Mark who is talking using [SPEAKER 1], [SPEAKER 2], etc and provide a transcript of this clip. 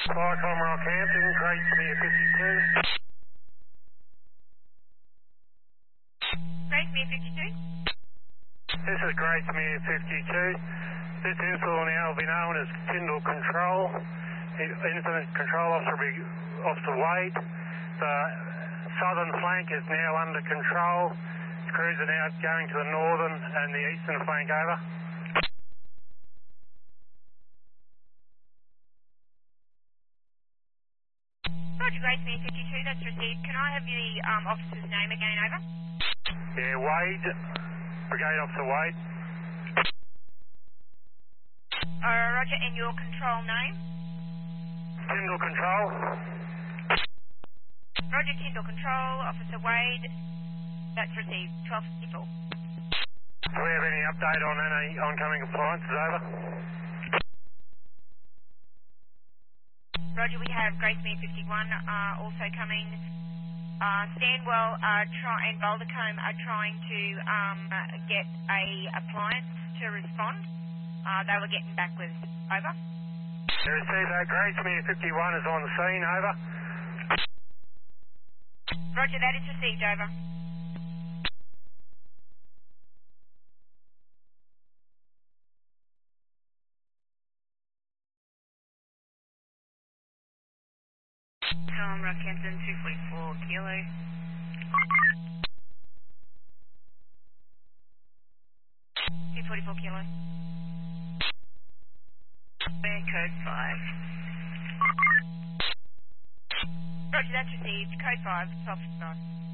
[SPEAKER 1] Flycom Rockhampton, Great Smear 52.
[SPEAKER 2] Great Smear 52.
[SPEAKER 1] This is Great Smear 52. This install now will be known as Tyndall Control. Incident Control Officer Wade. The southern flank is now under control. Crews are now going to the northern and the eastern flank, over.
[SPEAKER 2] Roger, Great Smear 52, that's received. Can I have the officer's name again, over?
[SPEAKER 1] Yeah, Wade, Brigade Officer Wade.
[SPEAKER 2] Roger, and your control name?
[SPEAKER 1] Tyndall Control.
[SPEAKER 2] Roger, Tyndall Control, Officer Wade. That's received. 1254.
[SPEAKER 1] Do we have any update on any oncoming appliances, over?
[SPEAKER 2] Roger, we have Great Smear 51 also coming. Stanwell and Bouldercombe are trying to get a appliance to respond. They were getting backwards. Over.
[SPEAKER 1] Received that. Great Smear 51 is on the scene, over.
[SPEAKER 2] Roger, that is received, over. Tom Rockhampton 244 kilo. Kilo. Code 5. Roger, that's received. Code 5, 1259.